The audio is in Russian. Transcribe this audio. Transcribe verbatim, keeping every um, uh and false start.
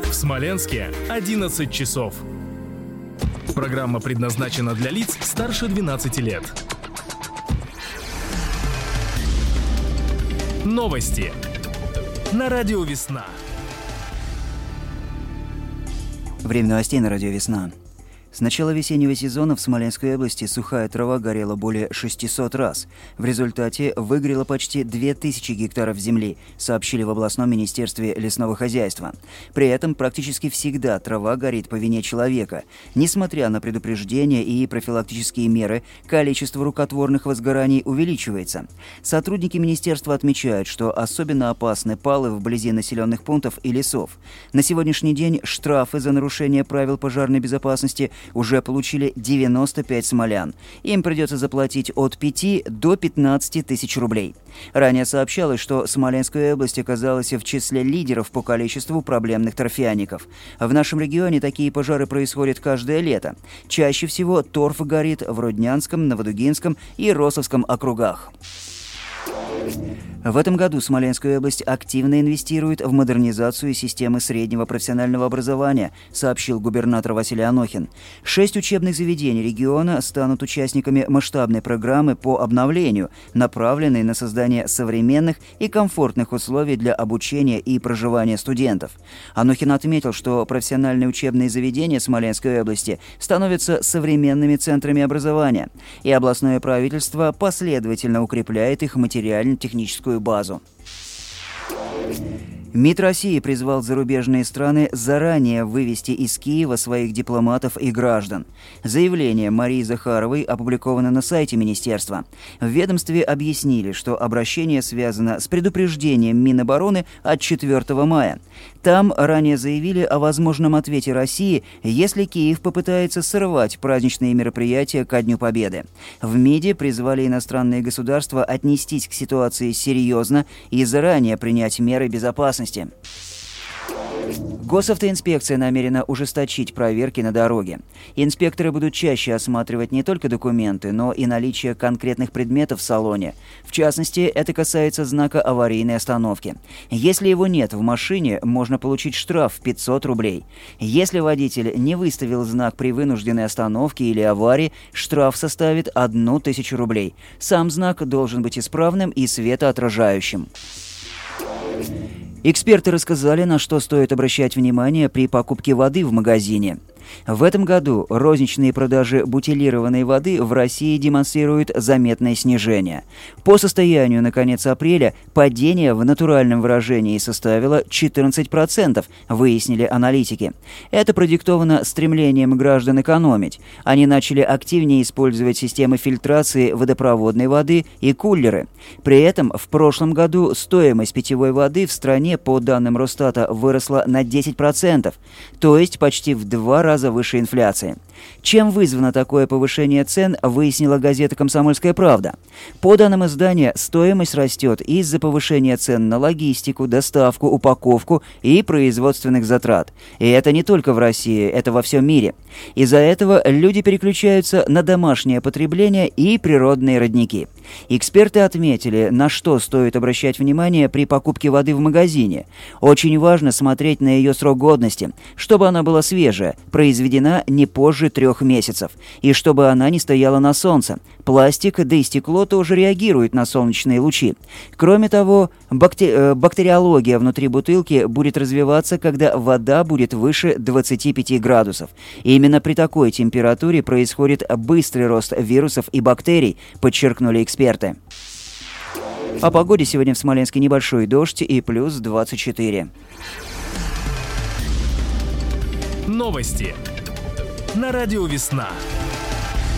В Смоленске одиннадцать часов. Программа предназначена для лиц старше двенадцати лет. Новости на радио «Весна». Время новостей на радио «Весна». С начала весеннего сезона в Смоленской области сухая трава горела более шестисот раз. В результате выгорело почти две тысячи гектаров земли, сообщили в областном министерстве лесного хозяйства. При этом практически всегда трава горит по вине человека. Несмотря на предупреждения и профилактические меры, количество рукотворных возгораний увеличивается. Сотрудники министерства отмечают, что особенно опасны палы вблизи населенных пунктов и лесов. На сегодняшний день штрафы за нарушение правил пожарной безопасности уже получили девяносто пять смолян. Им придется заплатить от пяти до пятнадцати тысяч рублей. Ранее сообщалось, что Смоленская область оказалась в числе лидеров по количеству проблемных торфяников. В нашем регионе такие пожары происходят каждое лето. Чаще всего торф горит в Руднянском, Новодугинском и Росовском округах. В этом году Смоленская область активно инвестирует в модернизацию системы среднего профессионального образования, сообщил губернатор Василий Анохин. Шесть учебных заведений региона станут участниками масштабной программы по обновлению, направленной на создание современных и комфортных условий для обучения и проживания студентов. Анохин отметил, что профессиональные учебные заведения Смоленской области становятся современными центрами образования, и областное правительство последовательно укрепляет их материально-техническую базу. МИД России призвал зарубежные страны заранее вывести из Киева своих дипломатов и граждан. Заявление Марии Захаровой опубликовано на сайте министерства. В ведомстве объяснили, что обращение связано с предупреждением Минобороны от четвёртого мая. Там ранее заявили о возможном ответе России, если Киев попытается сорвать праздничные мероприятия ко Дню Победы. В МИДе призвали иностранные государства отнестись к ситуации серьезно и заранее принять меры безопасности. Госавтоинспекция намерена ужесточить проверки на дороге. Инспекторы будут чаще осматривать не только документы, но и наличие конкретных предметов в салоне. В частности, это касается знака аварийной остановки. Если его нет в машине, можно получить штраф в пятьсот рублей. Если водитель не выставил знак при вынужденной остановке или аварии, штраф составит одну тысячу рублей. Сам знак должен быть исправным и светоотражающим. Эксперты рассказали, на что стоит обращать внимание при покупке воды в магазине. В этом году розничные продажи бутилированной воды в России демонстрируют заметное снижение. По состоянию на конец апреля падение в натуральном выражении составило четырнадцать процентов, выяснили аналитики. Это продиктовано стремлением граждан экономить. Они начали активнее использовать системы фильтрации водопроводной воды и кулеры. При этом в прошлом году стоимость питьевой воды в стране, по данным Росстата, выросла на десять процентов, то есть почти в два раза выше инфляции. Чем вызвано такое повышение цен, выяснила газета «Комсомольская правда». По данным издания, стоимость растет из-за повышения цен на логистику, доставку, упаковку и производственных затрат. И это не только в России, это во всем мире. Из-за этого люди переключаются на домашнее потребление и природные родники. Эксперты отметили, на что стоит обращать внимание при покупке воды в магазине. Очень важно смотреть на ее срок годности, чтобы она была свежая, произведена не позже трех месяцев, и чтобы она не стояла на солнце. Пластик, да и стекло тоже реагируют на солнечные лучи. Кроме того, бакте- бактериология внутри бутылки будет развиваться, когда вода будет выше двадцати пяти градусов. И именно при такой температуре происходит быстрый рост вирусов и бактерий, подчеркнули эксперты. О погоде сегодня в Смоленске небольшой дождь и плюс двадцать четыре. Новости на радио «Весна».